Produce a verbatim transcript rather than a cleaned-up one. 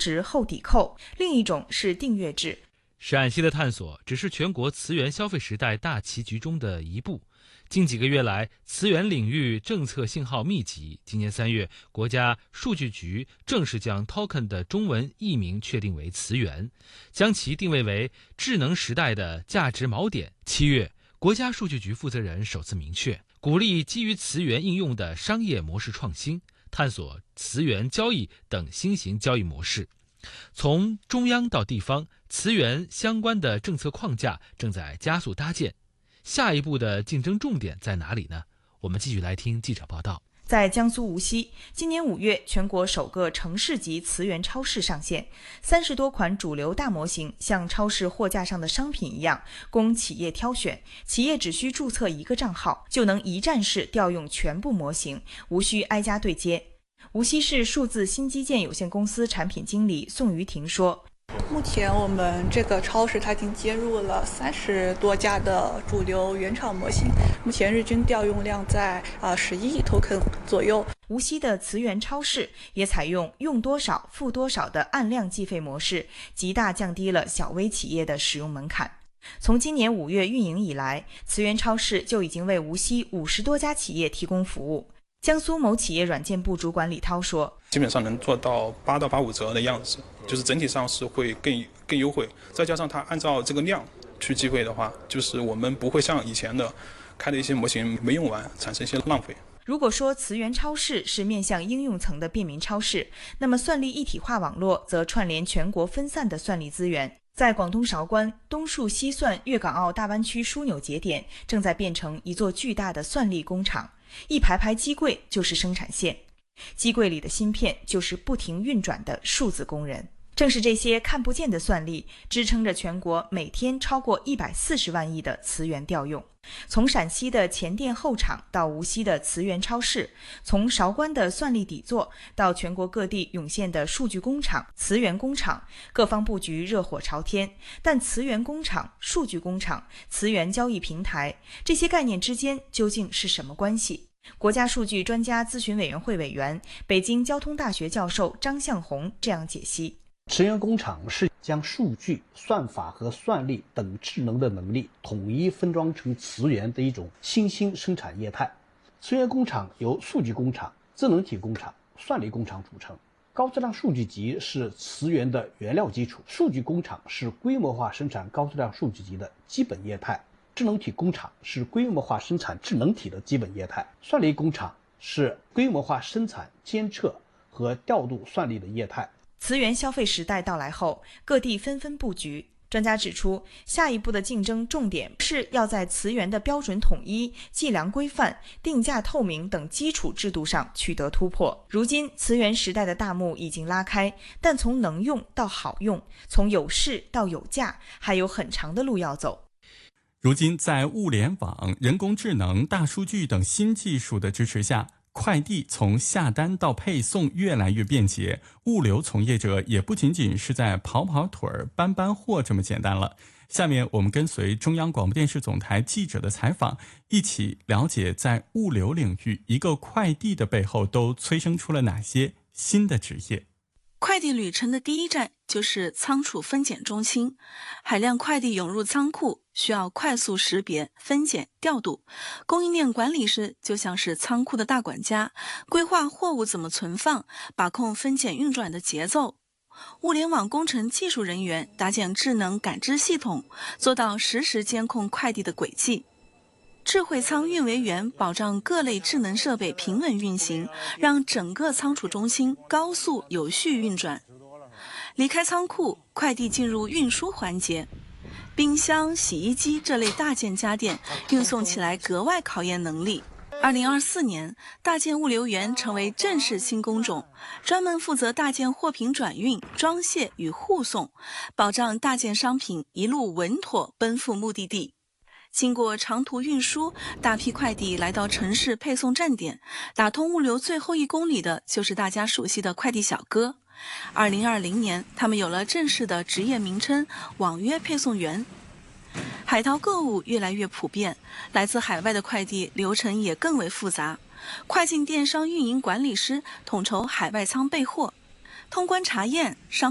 值后抵扣，另一种是订阅制。 陕西的探索只是全国磁源消费时代大棋局中的一步。近几个月来，磁源领域政策信号密集。今年三月，国家数据局正式将 token 的中文译名确定为磁源，将其定位为智能时代的价值锚点。七月，国家数据局负责人首次明确，鼓励基于磁源应用的商业模式创新，探索磁源交易等新型交易模式。从中央到地方，磁源相关的政策框架正在加速搭建。下一步的竞争重点在哪里呢？我们继续来听记者报道。 在江苏无锡，今年五月，全国首个城市级磁源超市上线，三十多款主流大模型像超市货架上的商品一样，供企业挑选。企业只需注册一个账号，就能一站式调用全部模型，无需挨家对接。无锡市数字新基建有限公司产品经理宋于婷说， 目前我们这个超市它已经接入了三十多家的主流原厂模型，目前日均调用量在啊十一亿 token 左右。 无锡的磁源超市也采用用多少付多少的按量计费模式，极大降低了小微企业的使用门槛。从今年五月运营以来，磁源超市就已经为无锡五十多家企业提供服务。江苏某企业软件部主管李涛说， 基本上能做到八到八五折的样子，就是整体上是会更更优惠，再加上它按照这个量去计费的话，就是我们不会像以前的开的一些模型没用完产生一些浪费。 如果说磁源超市是面向应用层的便民超市，那么算力一体化网络则串联全国分散的算力资源。在广东韶关，东数西算粤港澳大湾区枢纽节点正在变成一座巨大的算力工厂，一排排机柜就是生产线，机柜里的芯片就是不停运转的数字工人。正是这些看不见的算力，支撑着全国每天超过一百四十万亿的磁源调用。从陕西的前店后厂到无锡的磁源超市，从韶关的算力底座到全国各地涌现的数据工厂、磁源工厂，各方布局热火朝天。但磁源工厂、数据工厂、磁源交易平台，这些概念之间究竟是什么关系？国家数据专家咨询委员会委员、北京交通大学教授张向红这样解析。 磁源工厂是将数据、算法和算力等智能的能力统一分装成磁源的一种新兴生产业态。磁源工厂由数据工厂、智能体工厂、算力工厂组成。高质量数据集是磁源的原料基础，数据工厂是规模化生产高质量数据集的基本业态，智能体工厂是规模化生产智能体的基本业态，算力工厂是规模化生产监测和调度算力的业态。 磁源消费时代到来后，各地纷纷布局。专家指出，下一步的竞争重点是要在磁源的标准统一、计量规范、定价透明等基础制度上取得突破。如今，磁源时代的大幕已经拉开，但从能用到好用，从有市到有价，还有很长的路要走。 如今，在物联网、人工智能、大数据等新技术的支持下，快递从下单到配送越来越便捷，物流从业者也不仅仅是在跑跑腿儿、搬搬货这么简单了。下面我们跟随中央广播电视总台记者的采访，一起了解在物流领域，一个快递的背后都催生出了哪些新的职业。 快递旅程的第一站就是仓储分拣中心，海量快递涌入仓库，需要快速识别、分拣、调度。供应链管理师就像是仓库的大管家，规划货物怎么存放，把控分拣运转的节奏。物联网工程技术人员搭建智能感知系统，做到实时监控快递的轨迹。智慧仓运维员保障各类智能设备平稳运行，让整个仓储中心高速有序运转。离开仓库，快递进入运输环节。冰箱、洗衣机这类大件家电运送起来格外考验能力。二零二四年，大件物流员成为正式新工种，专门负责大件货品转运、装卸与护送，保障大件商品一路稳妥奔赴目的地。经过长途运输，大批快递来到城市配送站点，打通物流最后一公里的就是大家熟悉的快递小哥。二零二零年，他们有了正式的职业名称——网约配送员。海淘购物越来越普遍，来自海外的快递流程也更为复杂。跨境电商运营管理师统筹海外仓备货，通关查验、商